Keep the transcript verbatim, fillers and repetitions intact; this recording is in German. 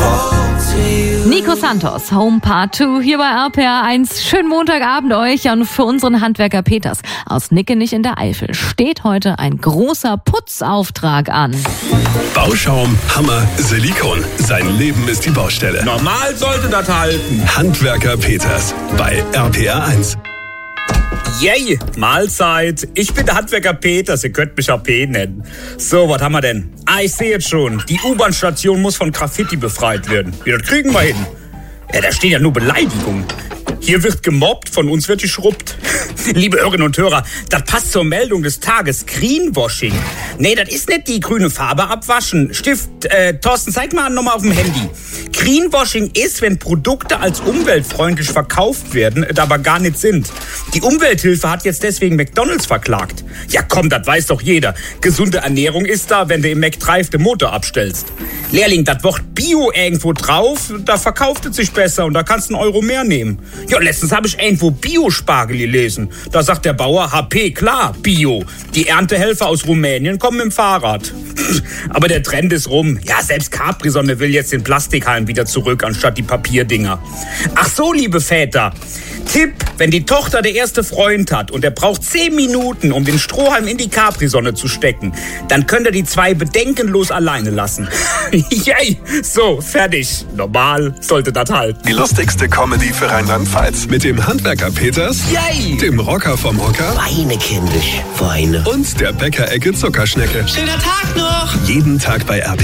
Nico Santos, Home Part zwei hier bei R P R eins. Schönen Montagabend euch und für unseren Handwerker Peters aus Nickenich in der Eifel steht heute ein großer Putzauftrag an. Bauschaum, Hammer, Silikon. Sein Leben ist die Baustelle. Normal sollte das halten. Handwerker Peters bei R P R eins. Yay, Mahlzeit. Ich bin der Handwerker Peters, ihr könnt mich auch P nennen. So, was haben wir denn? Ah, ich sehe jetzt schon. Die U-Bahn-Station muss von Graffiti befreit werden. Wie, das kriegen wir hin. Ja, da steht ja nur Beleidigung. Hier wird gemobbt, von uns wird geschrubbt. Liebe Hörerinnen und Hörer, das passt zur Meldung des Tages. Greenwashing. Nee, das ist nicht die grüne Farbe abwaschen. Stift, äh, Thorsten, zeig mal nochmal auf dem Handy. Greenwashing ist, wenn Produkte als umweltfreundlich verkauft werden, aber gar nicht sind. Die Umwelthilfe hat jetzt deswegen McDonald's verklagt. Ja komm, das weiß doch jeder. Gesunde Ernährung ist da, wenn du im McDrive den Motor abstellst. Lehrling, das Wort Bio irgendwo drauf, da verkauft es sich besser und da kannst du einen Euro mehr nehmen. Ja, letztens habe ich irgendwo Bio-Spargel gelesen. Da sagt der Bauer, H P, klar, Bio. Die Erntehelfer aus Rumänien kommen mit dem Fahrrad. Aber der Trend ist rum. Ja, selbst Capri-Sonne will jetzt den Plastikhalm wieder zurück, anstatt die Papierdinger. Ach so, liebe Väter. Tipp, wenn die Tochter der erste Freund hat und er braucht zehn Minuten, um den Strohhalm in die Capri-Sonne zu stecken, dann könnt ihr die zwei bedenkenlos alleine lassen. Yay, so, fertig. Normal sollte das halt. Die lustigste Comedy für Rheinland-Pfalz. Mit dem Handwerker Peters, Yay, dem Rocker vom Hocker Weine, kindisch, Weine. und der Bäckerecke Zuckerschnecke. Schöner Tag noch! Jeden Tag bei R P R.